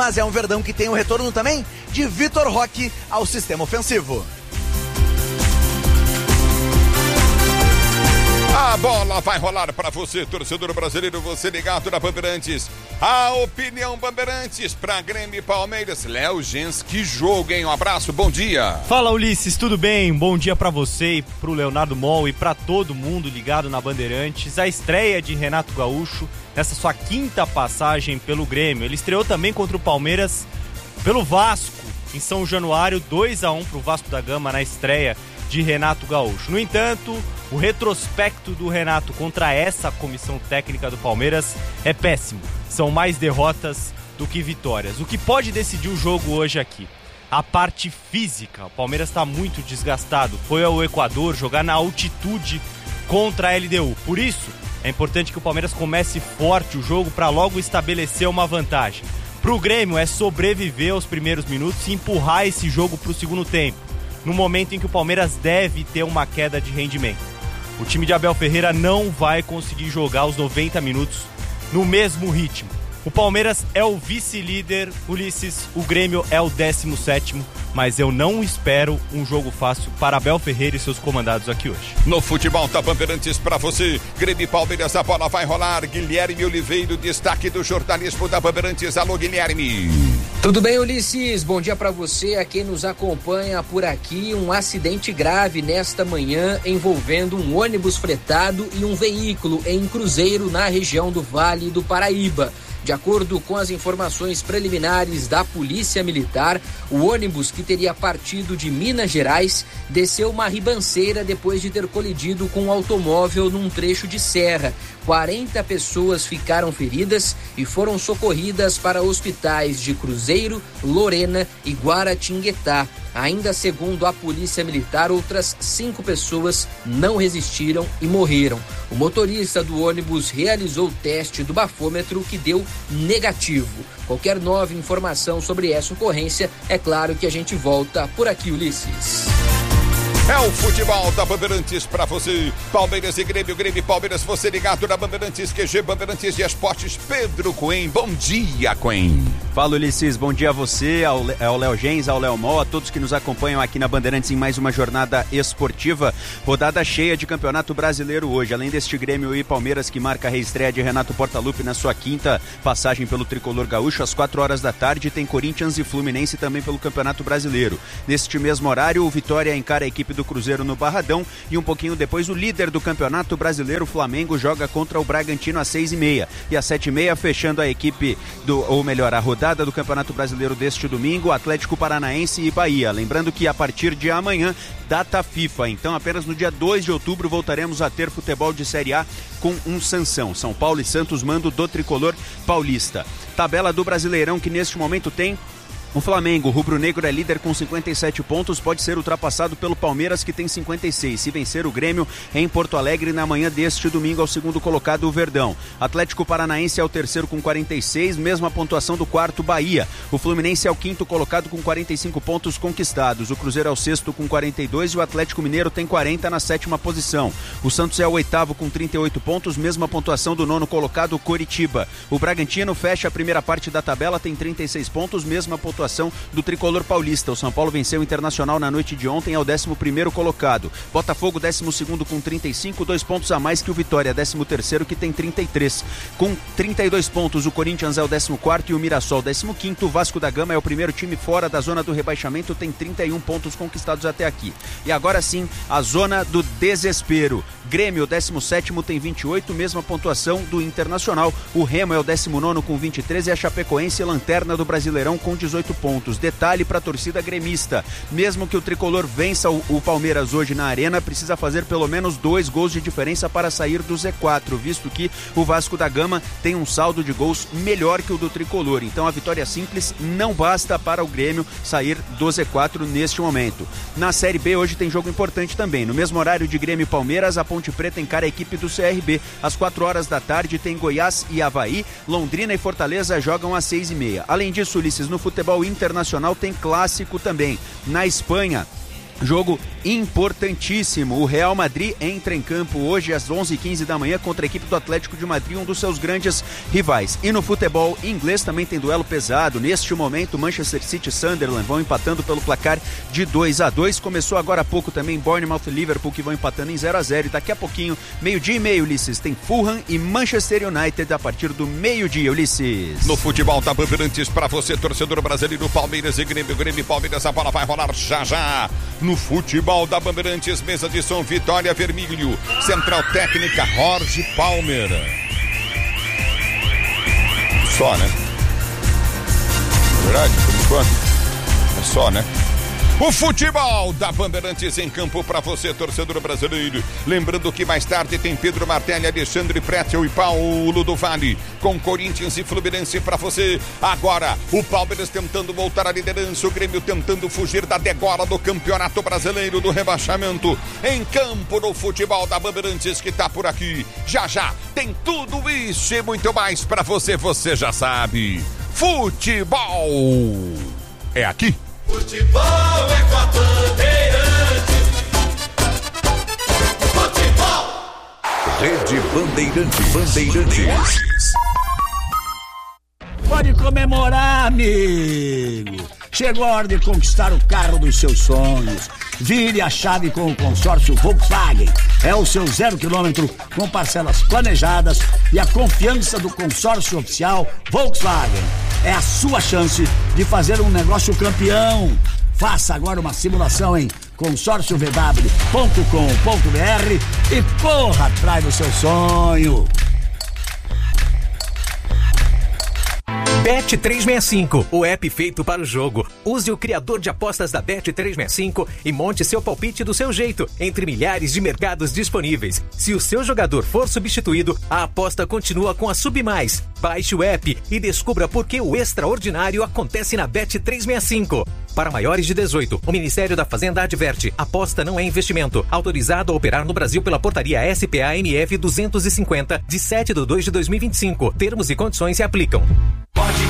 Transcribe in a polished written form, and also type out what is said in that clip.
Mas é um Verdão que tem o retorno também de Vitor Roque ao sistema ofensivo. A bola vai rolar para você, torcedor brasileiro, você ligado na Bandeirantes. A opinião Bandeirantes para Grêmio e Palmeiras. Léo Gens, que jogo, hein? Um abraço, bom dia. Fala, Ulisses, tudo bem? Bom dia para você e pro Leonardo Mol e para todo mundo ligado na Bandeirantes. A estreia de Renato Gaúcho nessa sua quinta passagem pelo Grêmio. Ele estreou também contra o Palmeiras pelo Vasco, em São Januário, 2-1 pro Vasco da Gama na estreia de Renato Gaúcho. No entanto, o retrospecto do Renato contra essa comissão técnica do Palmeiras é péssimo. São mais derrotas do que vitórias. O que pode decidir o jogo hoje aqui? A parte física. O Palmeiras está muito desgastado. Foi ao Equador jogar na altitude contra a LDU. Por isso, é importante que o Palmeiras comece forte o jogo para logo estabelecer uma vantagem. Para o Grêmio é sobreviver aos primeiros minutos e empurrar esse jogo para o segundo tempo, no momento em que o Palmeiras deve ter uma queda de rendimento. O time de Abel Ferreira não vai conseguir jogar os 90 minutos no mesmo ritmo. O Palmeiras é o vice-líder, Ulisses, o Grêmio é o 17º, mas eu não espero um jogo fácil para Abel Ferreira e seus comandados aqui hoje. No futebol da Bandeirantes para você, Grêmio e Palmeiras, a bola vai rolar. Guilherme Oliveira, destaque do jornalismo da Bandeirantes. Alô, Guilherme. Tudo bem, Ulisses? Bom dia para você, a quem nos acompanha por aqui. Um acidente grave nesta manhã envolvendo um ônibus fretado e um veículo em Cruzeiro, na região do Vale do Paraíba. De acordo com as informações preliminares da Polícia Militar, o ônibus, que teria partido de Minas Gerais, desceu uma ribanceira depois de ter colidido com um automóvel num trecho de serra. 40 pessoas ficaram feridas e foram socorridas para hospitais de Cruzeiro, Lorena e Guaratinguetá. Ainda segundo a Polícia Militar, outras 5 pessoas não resistiram e morreram. O motorista do ônibus realizou o teste do bafômetro, que deu negativo. Qualquer nova informação sobre essa ocorrência, é claro que a gente volta por aqui, Ulisses. É o futebol da Bandeirantes para você. Palmeiras e Grêmio, Grêmio e Palmeiras, você ligado na Bandeirantes, QG Bandeirantes de Esportes. Pedro Coen, bom dia, Coen. Fala, Ulisses, bom dia a você, ao Léo Gens, ao Léo Mol, a todos que nos acompanham aqui na Bandeirantes em mais uma jornada esportiva. Rodada cheia de Campeonato Brasileiro hoje, além deste Grêmio e Palmeiras que marca a reestreia de Renato Portaluppi na sua quinta passagem pelo Tricolor Gaúcho. Às 4 horas da tarde tem Corinthians e Fluminense também pelo Campeonato Brasileiro. Neste mesmo horário, o Vitória encara a equipe do Cruzeiro no Barradão e um pouquinho depois o líder do Campeonato Brasileiro, o Flamengo, joga contra o Bragantino às 6h30. E às 7h30, fechando a equipe a rodada do Campeonato Brasileiro deste domingo, Atlético Paranaense e Bahia. Lembrando que a partir de amanhã, data FIFA, então apenas no dia 2 de outubro voltaremos a ter futebol de Série A com um sanção. São Paulo e Santos, mando do Tricolor Paulista. Tabela do Brasileirão, que neste momento tem o Flamengo, o rubro-negro, é líder com 57 pontos, pode ser ultrapassado pelo Palmeiras, que tem 56. Se vencer o Grêmio em Porto Alegre na manhã deste domingo, ao segundo colocado, o Verdão. Atlético Paranaense é o terceiro com 46, mesma pontuação do quarto, Bahia. O Fluminense é o quinto colocado com 45 pontos conquistados. O Cruzeiro é o sexto com 42 e o Atlético Mineiro tem 40 na sétima posição. O Santos é o oitavo com 38 pontos, mesma pontuação do nono colocado, Coritiba. O Bragantino fecha a primeira parte da tabela, tem 36 pontos, mesma pontuação do Tricolor Paulista. O São Paulo venceu o Internacional na noite de ontem, é o 11º colocado. Botafogo, 12º com 35, 2 pontos a mais que o Vitória, 13º, que tem 33. Com 32 pontos, o Corinthians é o 14º e o Mirassol, 15º. O Vasco da Gama é o primeiro time fora da zona do rebaixamento, tem 31 pontos conquistados até aqui. E agora sim, a zona do desespero. Grêmio, 17º, tem 28, mesma pontuação do Internacional. O Remo é o 19º com 23 e a Chapecoense, lanterna do Brasileirão, com 18 pontos. Detalhe para a torcida gremista: mesmo que o Tricolor vença o Palmeiras hoje na Arena, precisa fazer pelo menos 2 gols de diferença para sair do Z4, visto que o Vasco da Gama tem um saldo de gols melhor que o do Tricolor. Então a vitória simples não basta para o Grêmio sair do Z4 neste momento. Na Série B hoje tem jogo importante também. No mesmo horário de Grêmio e Palmeiras, a Ponte Preta encara a equipe do CRB. Às 4 horas da tarde tem Goiás e Avaí. Londrina e Fortaleza jogam às 6h30. Além disso, Ulisses, no futebol internacional tem clássico também. Na Espanha, jogo importantíssimo. O Real Madrid entra em campo hoje às 11h15 da manhã contra a equipe do Atlético de Madrid, um dos seus grandes rivais. E no futebol inglês também tem duelo pesado. Neste momento, Manchester City e Sunderland vão empatando pelo placar de 2-2. Começou agora há pouco também Bournemouth e Liverpool, que vão empatando em 0-0. E daqui a pouquinho, 12h30, Ulisses, tem Fulham e Manchester United a partir do meio-dia, Ulisses. No futebol da Bandeirantes, para você, torcedor brasileiro, Palmeiras e Grêmio e Palmeiras, a bola vai rolar já. No futebol da Bandeirantes, mesa de som, Vitória Vermelho, central técnica, Jorge Palmer. Só, né? Verdade, por enquanto. É só, né? O futebol da Bandeirantes em campo para você, torcedor brasileiro. Lembrando que mais tarde tem Pedro Martelli, Alexandre Pretzel e Paulo do Vale, com Corinthians e Fluminense para você. Agora, o Palmeiras tentando voltar à liderança, o Grêmio tentando fugir da degola do Campeonato Brasileiro do rebaixamento. Em campo no futebol da Bandeirantes, que tá por aqui. Já tem tudo isso e muito mais para você, você já sabe. Futebol é aqui. Futebol é com a Bandeirantes. Futebol. Rede Bandeirantes. Pode comemorar, amigo. Chegou a hora de conquistar o carro dos seus sonhos. Vire a chave com o consórcio Volkswagen. É o seu 0 km com parcelas planejadas e a confiança do consórcio oficial Volkswagen. É a sua chance de fazer um negócio campeão. Faça agora uma simulação em consórciovw.com.br e corra atrás do seu sonho. Bet365, o app feito para o jogo. Use o criador de apostas da Bet365 e monte seu palpite do seu jeito, entre milhares de mercados disponíveis. Se o seu jogador for substituído, a aposta continua com a Submais. Baixe o app e descubra por que o extraordinário acontece na Bet365. Para maiores de 18, o Ministério da Fazenda adverte: aposta não é investimento. Autorizado a operar no Brasil pela portaria SPA-MF 250, de 7/2/2025. Termos e condições se aplicam.